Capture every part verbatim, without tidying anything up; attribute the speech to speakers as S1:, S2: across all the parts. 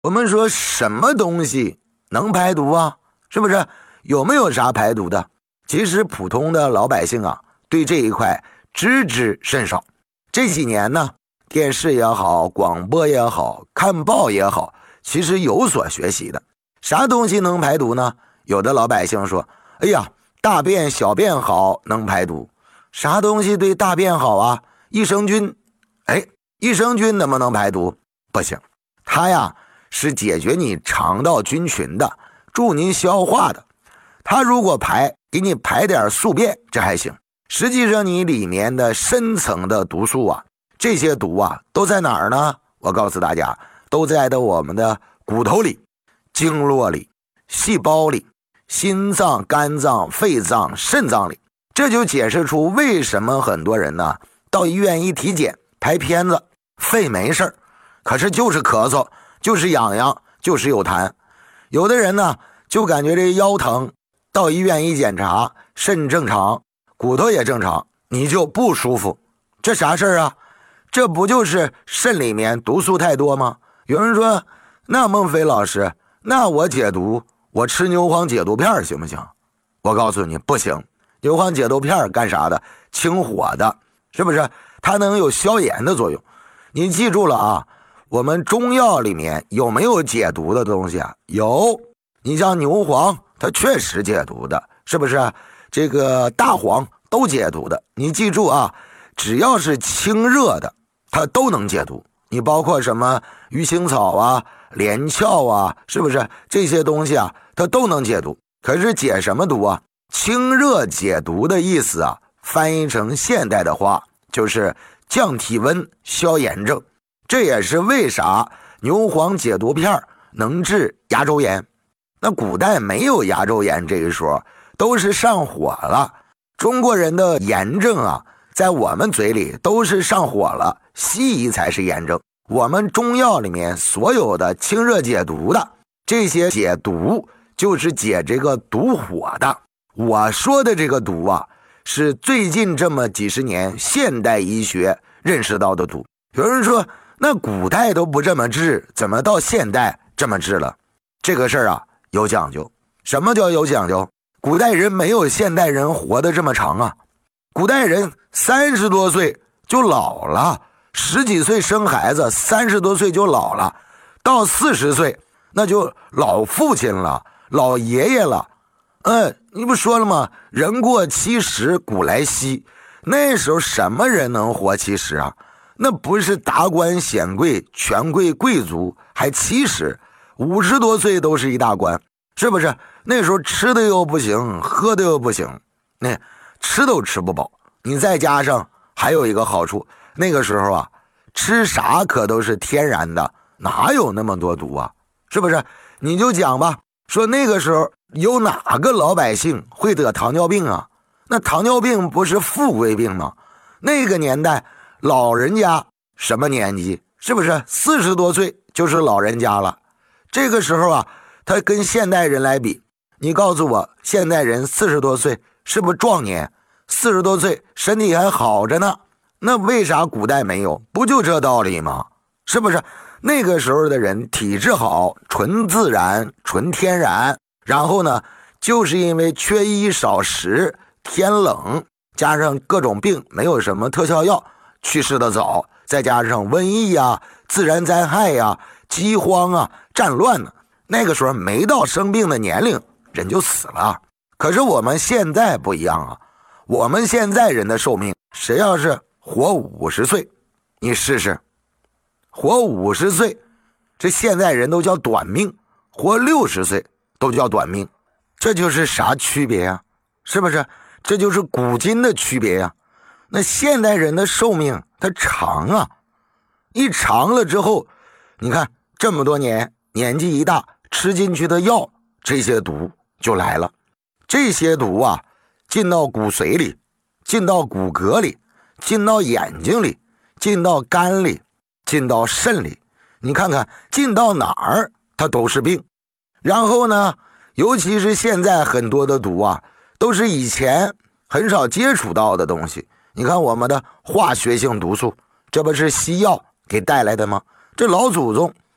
S1: 我们说什么东西能排毒啊？是不是？有没有啥排毒的？其实普通的老百姓啊，对这一块知之甚少。这几年呢，电视也好，广播也好，看报也好，其实有所学习的。啥东西能排毒呢？有的老百姓说，哎呀，大便小便好能排毒。啥东西对大便好啊？益生菌。哎，益生菌能不能排毒？不行，它呀是解决你肠道菌群的，助你消化的。它如果排，给你排点宿便，这还行。实际上你里面的深层的毒素啊，这些毒啊都在哪儿呢？我告诉大家，都在的我们的骨头里、经络里、细胞里、心脏、肝脏、肺脏、肾脏里。这就解释出为什么很多人呢到医院一体检拍片子，肺没事儿，可是就是咳嗽，就是痒痒，就是有痰。有的人呢就感觉这腰疼，到医院一检查，肾正常，骨头也正常，你就不舒服。这啥事儿啊？这不就是肾里面毒素太多吗？有人说，那孟非老师，那我解毒，我吃牛黄解毒片行不行？我告诉你，不行。牛黄解毒片干啥的？清火的，是不是？它能有消炎的作用。你记住了啊，我们中药里面有没有解毒的东西啊？有。你像牛黄，它确实解毒的，是不是？这个大黄都解毒的。你记住啊，只要是清热的，它都能解毒。你包括什么鱼腥草啊、连翘啊，是不是？这些东西啊，它都能解毒。可是解什么毒啊？清热解毒的意思啊，翻译成现代的话，就是降体温、消炎症。这也是为啥牛黄解毒片能治牙周炎。那古代没有牙周炎这一说，都是上火了。中国人的炎症啊，在我们嘴里都是上火了，西医才是炎症。我们中药里面所有的清热解毒的，这些解毒就是解这个毒火的。我说的这个毒啊，是最近这么几十年现代医学认识到的毒。有人说，那古代都不这么治，怎么到现代这么治了？这个事儿啊有讲究。什么叫有讲究？古代人没有现代人活得这么长啊。古代人三十多岁就老了，十几岁生孩子，三十多岁就老了，到四十岁那就老父亲了，老爷爷了。嗯，你不说了吗？人过七十古来稀。那时候什么人能活七十啊？那不是达官显贵、权贵贵族还七十，五十多岁都是一大官，是不是？那时候吃的又不行，喝的又不行，那吃都吃不饱。你再加上还有一个好处，那个时候啊，吃啥可都是天然的，哪有那么多毒啊？是不是？你就讲吧，说那个时候有哪个老百姓会得糖尿病啊？那糖尿病不是富贵病吗？那个年代老人家什么年纪？是不是四十多岁就是老人家了？这个时候啊，他跟现代人来比，你告诉我，现代人四十多岁是不是壮年？四十多岁身体还好着呢，那为啥古代没有？不就这道理吗？是不是？那个时候的人体质好，纯自然，纯天然。然后呢，就是因为缺衣少食，天冷，加上各种病没有什么特效药，去世的早，再加上瘟疫啊、自然灾害啊、饥荒啊、战乱呢，那个时候没到生病的年龄，人就死了。可是我们现在不一样啊，我们现在人的寿命，谁要是活五十岁，你试试，活五十岁，这现在人都叫短命，活六十岁都叫短命，这就是啥区别呀？是不是？这就是古今的区别呀。那现代人的寿命它长啊，一长了之后，你看这么多年，年纪一大，吃进去的药，这些毒就来了。这些毒啊，进到骨髓里，进到骨骼里，进到眼睛里，进到肝里，进到肾里，你看看进到哪儿它都是病。然后呢，尤其是现在很多的毒啊，都是以前很少接触到的东西。你看我们的化学性毒素，这不是西药给带来的吗？这老祖宗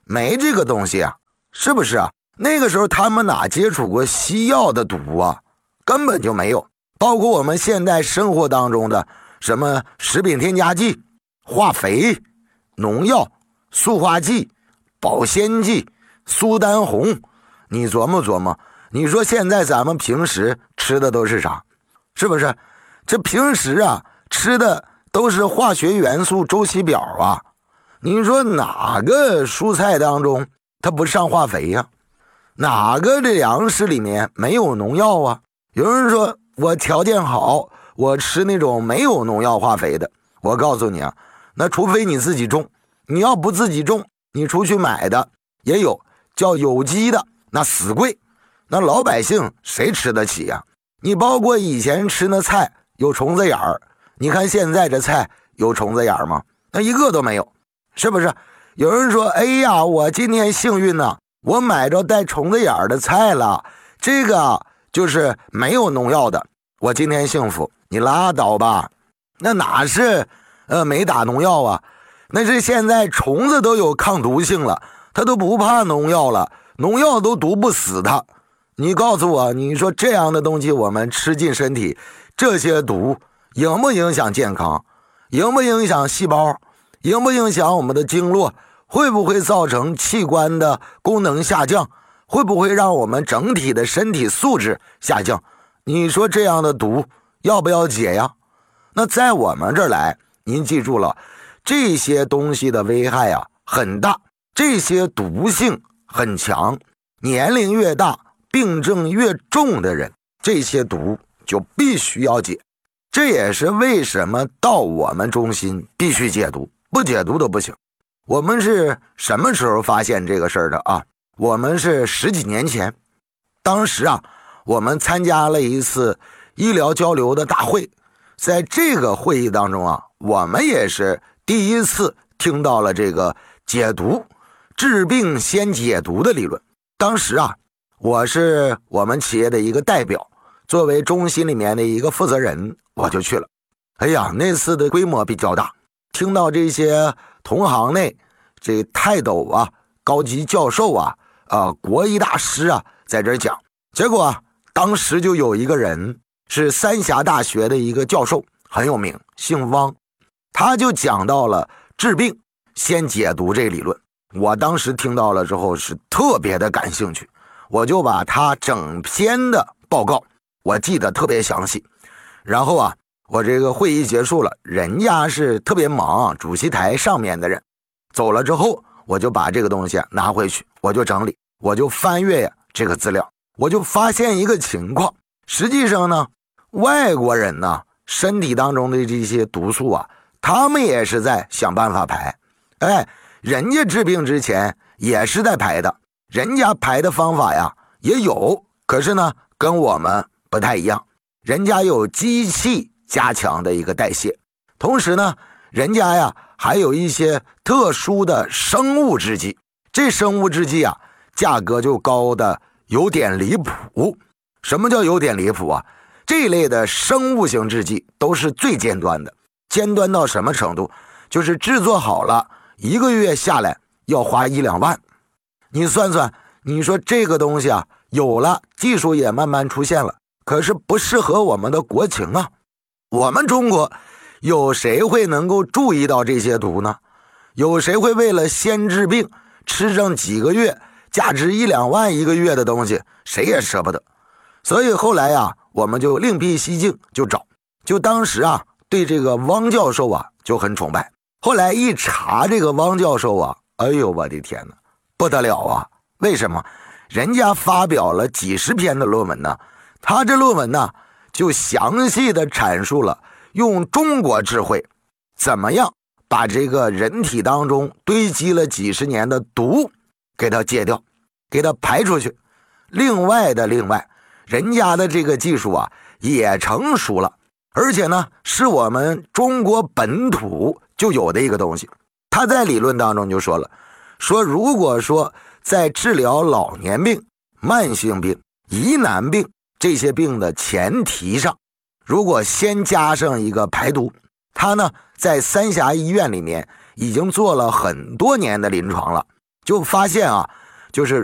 S1: 没这个东西啊，是不是啊？那个时候他们哪接触过西药的毒啊？根本就没有。包括我们现在生活当中的什么食品添加剂、化肥、农药、塑化剂、保鲜剂、苏丹红，你琢磨琢磨，你说现在咱们平时吃的都是啥？是不是？这平时啊吃的都是化学元素周期表啊，你说哪个蔬菜当中它不上化肥呀、啊？哪个这粮食里面没有农药啊？有人说我条件好，我吃那种没有农药化肥的，我告诉你啊，那除非你自己种，你要不自己种，你出去买的也有叫有机的，那死贵，那老百姓谁吃得起呀、啊？你包括以前吃那菜有虫子眼儿，你看现在这菜有虫子眼儿吗？那一个都没有，是不是？有人说，哎呀，我今天幸运呢、啊，我买着带虫子眼儿的菜了，这个就是没有农药的，我今天幸福。你拉倒吧，那哪是呃没打农药啊？那是现在虫子都有抗毒性了，它都不怕农药了，农药都毒不死它。你告诉我，你说这样的东西我们吃进身体，这些毒影不影响健康？影不影响细胞？影不影响我们的经络？会不会造成器官的功能下降？会不会让我们整体的身体素质下降？你说这样的毒要不要解呀？那在我们这儿来，您记住了，这些东西的危害啊很大，这些毒性很强，年龄越大病症越重的人，这些毒就必须要解。这也是为什么到我们中心必须解毒，不解毒都不行。我们是什么时候发现这个事儿的啊？我们是十几年前，当时啊，我们参加了一次医疗交流的大会，在这个会议当中啊，我们也是第一次听到了这个解毒、治病先解毒的理论。当时啊，我是我们企业的一个代表，作为中心里面的一个负责人，我就去了。哎呀，那次的规模比较大，听到这些同行内这泰斗啊、高级教授啊、啊国医大师啊在这讲，结果啊，当时就有一个人是三峡大学的一个教授，很有名，姓汪，他就讲到了治病先解毒这理论。我当时听到了之后是特别的感兴趣，我就把他整篇的报告我记得特别详细。然后啊，我这个会议结束了，人家是特别忙，主席台上面的人走了之后，我就把这个东西拿回去，我就整理，我就翻阅呀这个资料，我就发现一个情况，实际上呢，外国人呢身体当中的这些毒素啊，他们也是在想办法排。哎，人家治病之前也是在排的，人家排的方法呀也有，可是呢跟我们不太一样，人家有机器加强的一个代谢，同时呢人家呀还有一些特殊的生物制剂，这生物制剂啊价格就高的有点离谱。什么叫有点离谱啊？这类的生物型制剂都是最尖端的，尖端到什么程度？就是制作好了一个月下来要花一两万。你算算，你说这个东西啊有了，技术也慢慢出现了，可是不适合我们的国情啊。我们中国有谁会能够注意到这些毒呢？有谁会为了先治病吃上几个月价值一两万一个月的东西？谁也舍不得。所以后来啊，我们就另辟蹊径，就找，就当时啊对这个汪教授啊就很崇拜。后来一查这个汪教授啊，哎呦我的天哪，不得了啊！为什么？人家发表了几十篇的论文呢，他这论文呢就详细的阐述了用中国智慧怎么样把这个人体当中堆积了几十年的毒给它戒掉，给它排出去。另外的另外，人家的这个技术啊也成熟了，而且呢是我们中国本土就有的一个东西。他在理论当中就说了，说如果说在治疗老年病、慢性病、疑难病这些病的前提上，如果先加上一个排毒，他呢在三峡医院里面已经做了很多年的临床了， 就发现啊，就是